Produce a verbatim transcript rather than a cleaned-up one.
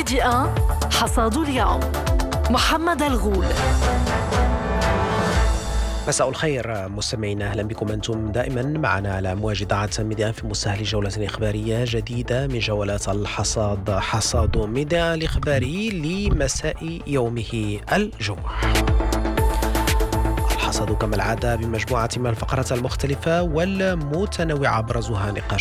ميديا حصاد اليوم. محمد الغول. مساء الخير مستمعينا، اهلا بكم انتم دائما معنا على امواج اذاعه ميديا في مستهل جوله اخباريه جديده من جولات الحصاد. حصاد ميديا الاخباري لمساء يومه الجمعه. الحصاد كما العاده بمجموعه من الفقرات المختلفه والمتنوعه ابرزها نقاش